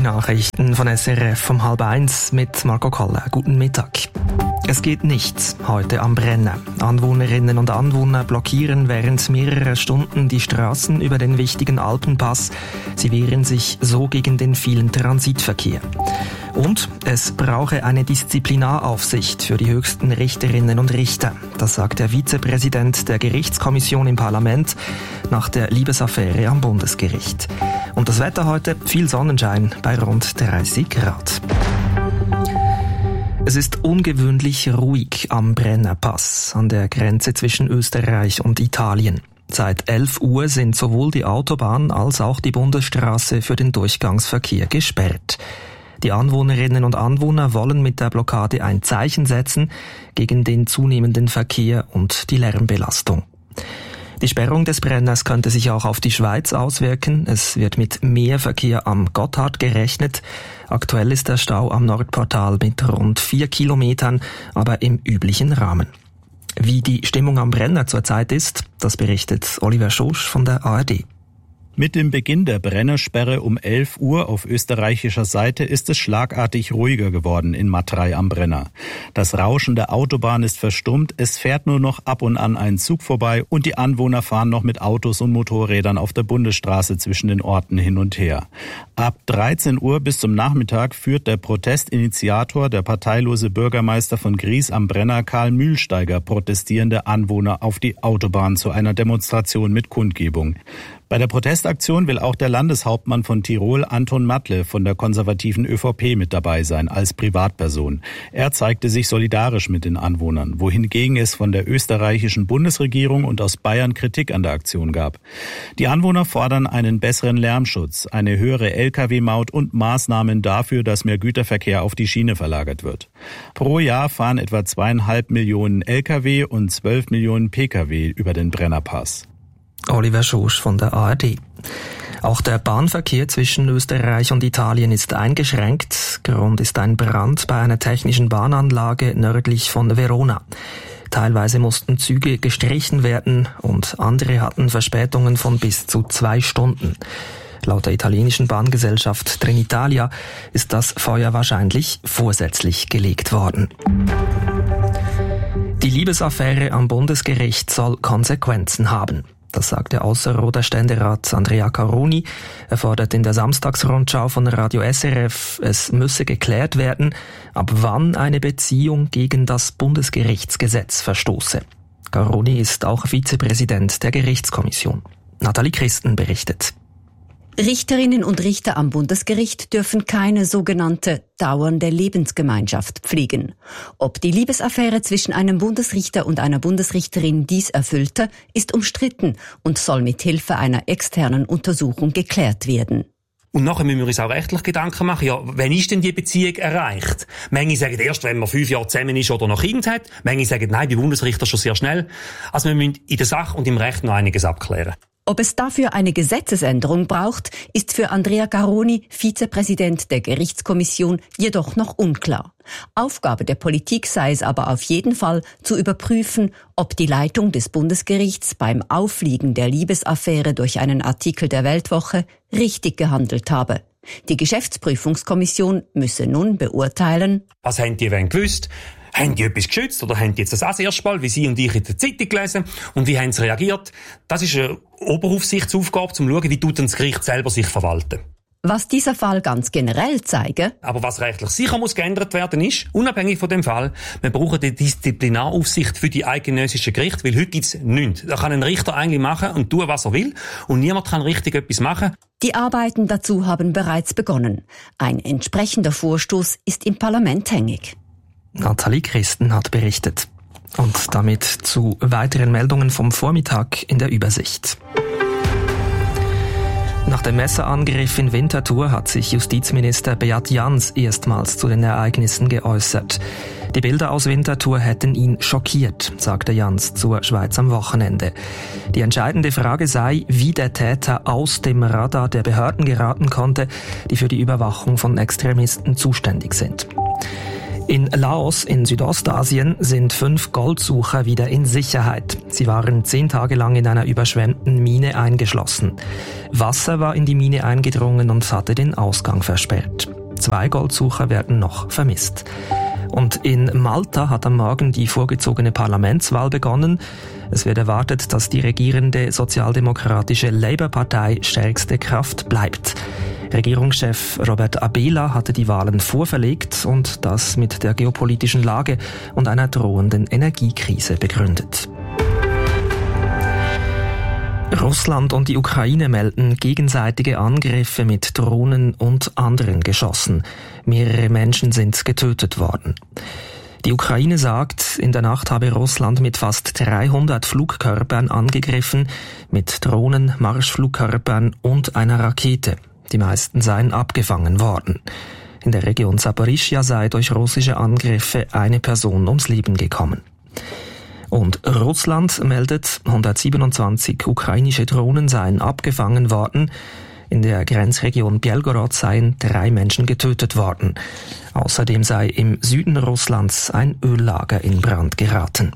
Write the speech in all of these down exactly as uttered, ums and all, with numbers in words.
Die Nachrichten von S R F um halb eins mit Marco Koller. Guten Mittag. Es geht nichts heute am Brenner. Anwohnerinnen und Anwohner blockieren während mehrerer Stunden die Straßen über den wichtigen Alpenpass. Sie wehren sich so gegen den vielen Transitverkehr. Und es brauche eine Disziplinaraufsicht für die höchsten Richterinnen und Richter. Das sagt der Vizepräsident der Gerichtskommission im Parlament nach der Liebesaffäre am Bundesgericht. Und das Wetter heute, viel Sonnenschein bei rund dreißig Grad. Es ist ungewöhnlich ruhig am Brennerpass, an der Grenze zwischen Österreich und Italien. Seit elf Uhr sind sowohl die Autobahn als auch die Bundesstraße für den Durchgangsverkehr gesperrt. Die Anwohnerinnen und Anwohner wollen mit der Blockade ein Zeichen setzen gegen den zunehmenden Verkehr und die Lärmbelastung. Die Sperrung des Brenners könnte sich auch auf die Schweiz auswirken. Es wird mit mehr Verkehr am Gotthard gerechnet. Aktuell ist der Stau am Nordportal mit rund vier Kilometern, aber im üblichen Rahmen. Wie die Stimmung am Brenner zurzeit ist, das berichtet Oliver Schosch von der A R D. Mit dem Beginn der Brennersperre um elf Uhr auf österreichischer Seite ist es schlagartig ruhiger geworden in Matrei am Brenner. Das Rauschen der Autobahn ist verstummt, es fährt nur noch ab und an ein Zug vorbei und die Anwohner fahren noch mit Autos und Motorrädern auf der Bundesstraße zwischen den Orten hin und her. Ab dreizehn Uhr bis zum Nachmittag führt der Protestinitiator, der parteilose Bürgermeister von Gries am Brenner, Karl Mühlsteiger, protestierende Anwohner auf die Autobahn zu einer Demonstration mit Kundgebung. Bei der Protestaktion will auch der Landeshauptmann von Tirol, Anton Matle, von der konservativen ÖVP mit dabei sein, als Privatperson. Er zeigte sich solidarisch mit den Anwohnern, wohingegen es von der österreichischen Bundesregierung und aus Bayern Kritik an der Aktion gab. Die Anwohner fordern einen besseren Lärmschutz, eine höhere L K W-Maut und Maßnahmen dafür, dass mehr Güterverkehr auf die Schiene verlagert wird. Pro Jahr fahren etwa zweieinhalb Millionen L K W und zwölf Millionen P K W über den Brennerpass. Oliver Schosch von der A R D. Auch der Bahnverkehr zwischen Österreich und Italien ist eingeschränkt. Grund ist ein Brand bei einer technischen Bahnanlage nördlich von Verona. Teilweise mussten Züge gestrichen werden und andere hatten Verspätungen von bis zu zwei Stunden. Laut der italienischen Bahngesellschaft Trenitalia ist das Feuer wahrscheinlich vorsätzlich gelegt worden. Die Liebesaffäre am Bundesgericht soll Konsequenzen haben. Das sagte Ausserrhoder Ständerat Andrea Caroni. Er fordert in der Samstagsrundschau von Radio S R F, es müsse geklärt werden, ab wann eine Beziehung gegen das Bundesgerichtsgesetz verstoße. Caroni ist auch Vizepräsident der Gerichtskommission. Nathalie Christen berichtet. Richterinnen und Richter am Bundesgericht dürfen keine sogenannte dauernde Lebensgemeinschaft pflegen. Ob die Liebesaffäre zwischen einem Bundesrichter und einer Bundesrichterin dies erfüllte, ist umstritten und soll mit Hilfe einer externen Untersuchung geklärt werden. Und nachher müssen wir uns auch rechtlich Gedanken machen, ja, wann ist denn die Beziehung erreicht? Manche sagen erst, wenn man fünf Jahre zusammen ist oder noch Kind hat. Manche sagen, nein, bei Bundesrichter schon sehr schnell. Also wir müssen in der Sache und im Recht noch einiges abklären. Ob es dafür eine Gesetzesänderung braucht, ist für Andrea Caroni, Vizepräsident der Gerichtskommission, jedoch noch unklar. Aufgabe der Politik sei es aber auf jeden Fall, zu überprüfen, ob die Leitung des Bundesgerichts beim Aufliegen der Liebesaffäre durch einen Artikel der Weltwoche richtig gehandelt habe. Die Geschäftsprüfungskommission müsse nun beurteilen: Was haben die denn gewusst? Haben die etwas geschützt oder haben die jetzt das auch das erste Mal, wie Sie und ich in der Zeitung gelesen? Und wie haben sie reagiert? Das ist eine Oberaufsichtsaufgabe, um zu schauen, wie tut das Gericht selber sich verwalten. Was dieser Fall ganz generell zeige, aber was rechtlich sicher muss geändert werden ist, unabhängig von dem Fall, wir brauchen die Disziplinaraufsicht für die eidgenössischen Gerichte, weil heute gibt's nichts. Da kann ein Richter eigentlich machen und tun, was er will, und niemand kann richtig etwas machen. Die Arbeiten dazu haben bereits begonnen. Ein entsprechender Vorstoß ist im Parlament hängig. Nathalie Christen hat berichtet. Und damit zu weiteren Meldungen vom Vormittag in der Übersicht. Nach dem Messerangriff in Winterthur hat sich Justizminister Beat Jans erstmals zu den Ereignissen geäußert. Die Bilder aus Winterthur hätten ihn schockiert, sagte Jans zur Schweiz am Wochenende. Die entscheidende Frage sei, wie der Täter aus dem Radar der Behörden geraten konnte, die für die Überwachung von Extremisten zuständig sind. In Laos in Südostasien sind fünf Goldsucher wieder in Sicherheit. Sie waren zehn Tage lang in einer überschwemmten Mine eingeschlossen. Wasser war in die Mine eingedrungen und hatte den Ausgang versperrt. Zwei Goldsucher werden noch vermisst. Und in Malta hat am Morgen die vorgezogene Parlamentswahl begonnen. Es wird erwartet, dass die regierende sozialdemokratische Labour-Partei stärkste Kraft bleibt. Regierungschef Robert Abela hatte die Wahlen vorverlegt und das mit der geopolitischen Lage und einer drohenden Energiekrise begründet. Russland und die Ukraine melden gegenseitige Angriffe mit Drohnen und anderen Geschossen. Mehrere Menschen sind getötet worden. Die Ukraine sagt, in der Nacht habe Russland mit fast dreihundert Flugkörpern angegriffen, mit Drohnen, Marschflugkörpern und einer Rakete. Die meisten seien abgefangen worden. In der Region Saporischschja sei durch russische Angriffe eine Person ums Leben gekommen. Und Russland meldet, hundertsiebenundzwanzig ukrainische Drohnen seien abgefangen worden. In der Grenzregion Belgorod seien drei Menschen getötet worden. Außerdem sei im Süden Russlands ein Öllager in Brand geraten.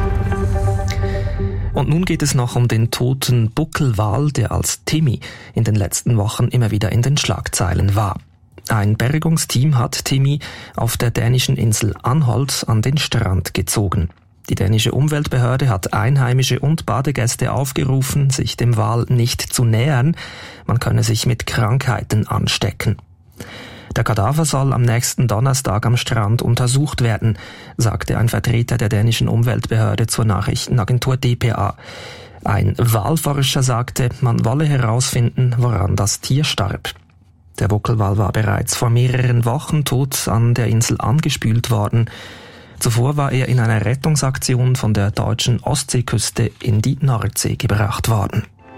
Und nun geht es noch um den toten Buckelwal, der als Timmy in den letzten Wochen immer wieder in den Schlagzeilen war. Ein Bergungsteam hat Timmy auf der dänischen Insel Anholt an den Strand gezogen. Die dänische Umweltbehörde hat Einheimische und Badegäste aufgerufen, sich dem Wal nicht zu nähern. Man könne sich mit Krankheiten anstecken. Der Kadaver soll am nächsten Donnerstag am Strand untersucht werden, sagte ein Vertreter der dänischen Umweltbehörde zur Nachrichtenagentur D P A. Ein Walforscher sagte, man wolle herausfinden, woran das Tier starb. Der Buckelwal war bereits vor mehreren Wochen tot an der Insel angespült worden. Zuvor war er in einer Rettungsaktion von der deutschen Ostseeküste in die Nordsee gebracht worden.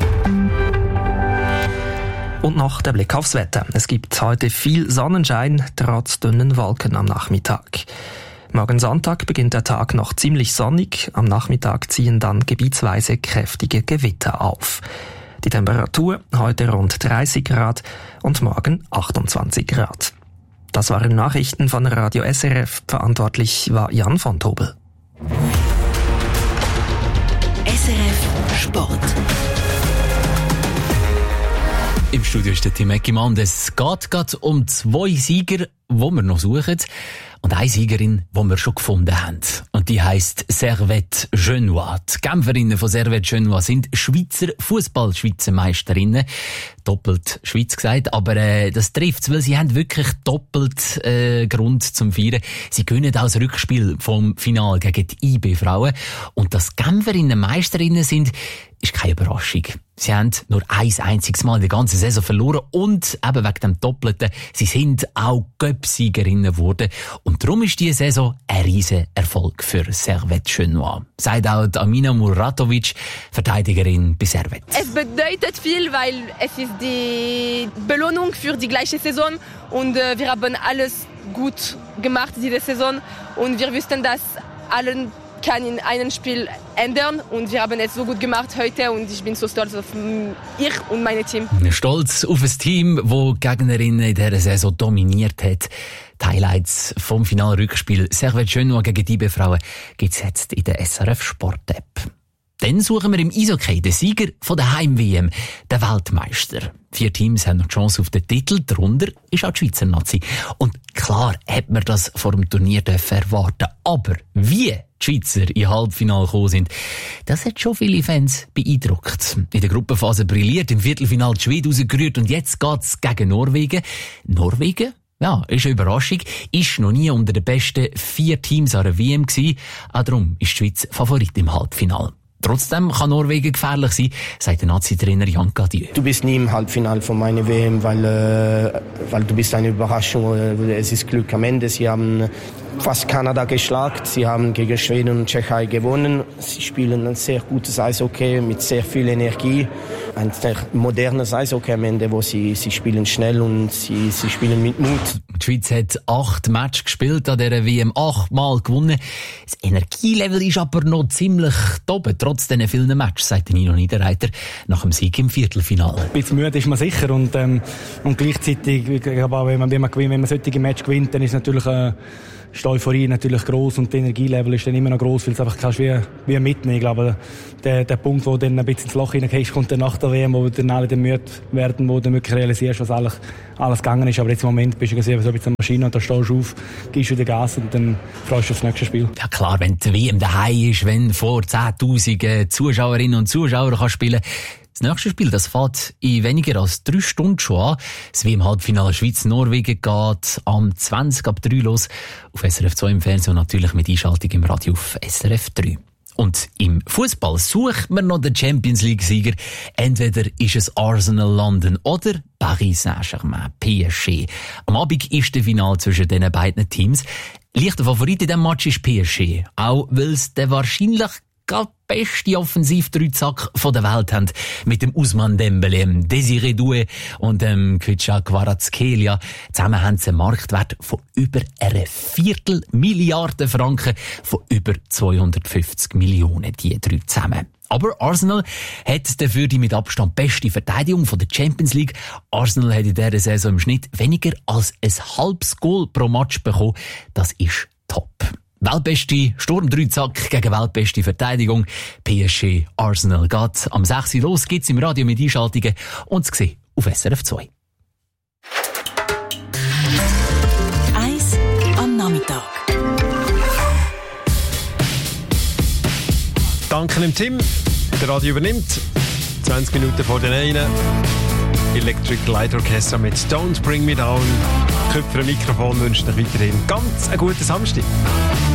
Und noch der Blick aufs Wetter. Es gibt heute viel Sonnenschein, trotz dünnen Wolken am Nachmittag. Morgen Sonntag beginnt der Tag noch ziemlich sonnig. Am Nachmittag ziehen dann gebietsweise kräftige Gewitter auf. Die Temperatur heute rund dreißig Grad und morgen achtundzwanzig Grad. Das waren Nachrichten von Radio S R F. Verantwortlich war Jan von Tobel. S R F Sport. Im Studio ist der Tim Eckimann. Es geht gerade um zwei Sieger, die wir noch suchen. Und eine Siegerin, die wir schon gefunden haben. Und die heisst Servette Genua. Die Kämpferinnen von Servette Genua sind Schweizer Fußball-Schweizer-Meisterinnen. Doppelt Schweiz gesagt, aber äh, das trifft's, weil sie haben wirklich doppelt äh, Grund zum Feiern. Sie gewinnen auch das Rückspiel vom Finale gegen die I B-Frauen. Und dass Kämpferinnen Meisterinnen sind, ist keine Überraschung. Sie haben nur ein einziges Mal in der ganzen Saison verloren und eben wegen dem Doppelten, sie sind auch Cup-Siegerinnen geworden. Und darum ist diese Saison ein riesen Erfolg für Servette Genua. Sagt auch Amina Muratovic, Verteidigerin bei Servette. Es bedeutet viel, weil es ist die Belohnung für die gleiche Saison und äh, wir haben alles gut gemacht diese Saison und wir wussten, dass allen kann in einem Spiel ändern und wir haben es so gut gemacht heute und ich bin so stolz auf ich und mein Team. Stolz auf ein Team, das die Gegnerinnen in dieser Saison dominiert hat. Die Highlights vom Finalrückspiel Servette Genua gegen die I B-Frauen gibt es jetzt in der S R F Sport-App. Dann suchen wir im Eishockey den Sieger von der Heim-W M, den Weltmeister. Vier Teams haben noch die Chance auf den Titel, darunter ist auch die Schweizer Nazi. Und klar hat man das vor dem Turnier erwarten. Aber wie die Schweizer in Halbfinale gekommen sind, das hat schon viele Fans beeindruckt. In der Gruppenphase brilliert, im Viertelfinale die Schweden rausgerührt und jetzt geht's gegen Norwegen. Norwegen? Ja, ist eine Überraschung. Ist noch nie unter den besten vier Teams an der W M gewesen. Auch darum ist die Schweiz Favorit im Halbfinale. Trotzdem kann Norwegen gefährlich sein, sagt der Nazi-Trainer Jan Cadieux. Du bist nie im Halbfinale von meiner W M, weil, äh, weil du bist eine Überraschung. Es ist Glück am Ende. Sie haben fast Kanada geschlagen. Sie haben gegen Schweden und Tschechei gewonnen. Sie spielen ein sehr gutes Eishockey mit sehr viel Energie. Ein sehr modernes Eishockey am Ende, wo sie, sie spielen schnell und sie, sie spielen mit Mut. Die Schweiz hat acht Matches gespielt an dieser W M, achtmal gewonnen. Das Energielevel ist aber noch ziemlich oben, trotz diesen vielen Matches, sagt Nino Niederreiter nach dem Sieg im Viertelfinale. Ein bisschen müde ist man sicher und, ähm, und gleichzeitig, aber wenn man, wenn man, wenn man solche Matches gewinnt, dann ist es natürlich äh, ist die Euphorie natürlich gross und die Energielevel ist dann immer noch gross, weil es einfach kannst wie, wie mitnehmen. Ich glaube, der, der Punkt, wo du dann ein bisschen ins Loch hineingehst, kommt dann nach der W M, wo dann alle dann müde werden, wo du dann wirklich realisierst, was alles, alles gegangen ist. Aber jetzt im Moment bist du so ein bisschen eine Maschine und da stehst du auf, gibst wieder Gas und dann freust du auf das nächste Spiel. Ja klar, wenn die W M daheim ist, wenn vor zehntausend Zuschauerinnen und Zuschauern kannst spielen. Das nächste Spiel, das fährt in weniger als drei Stunden schon an. Das wie im Halbfinale Schweiz-Norwegen geht am zwanzig ab drei los. Auf S R F zwei im Fernsehen und natürlich mit Einschaltung im Radio auf S R F drei. Und im Fußball sucht man noch den Champions League-Sieger. Entweder ist es Arsenal London oder Paris Saint-Germain, P S G. Am Abend ist der Finale zwischen diesen beiden Teams. Leichter Favorit in diesem Match ist P S G. Auch weil es der wahrscheinlich gerade beste Offensiv-Dreizack von der Welt haben. Mit dem Ousmane Dembélé, dem Désiré Doué und dem Kvicha Kvaratskhelia. Zusammen haben sie einen Marktwert von über einer Viertelmilliarde Franken, von über zweihundertfünfzig Millionen, die drei zusammen. Aber Arsenal hat dafür die mit Abstand beste Verteidigung von der Champions League. Arsenal hat in dieser Saison im Schnitt weniger als ein halbes Goal pro Match bekommen. Das ist top. Weltbeste Sturm-Dreizack gegen weltbeste Verteidigung. P S G Arsenal geht am sechs Uhr los, gibt's im Radio mit Einschaltungen und zu sehen auf S R F zwei. Eis am Nachmittag. Danke dem Tim. Der Radio übernimmt. zwanzig Minuten vor den einen. Electric Light Orchestra mit Don't Bring Me Down. Köpfer am Mikrofon wünscht euch weiterhin ganz einen guten Samstag.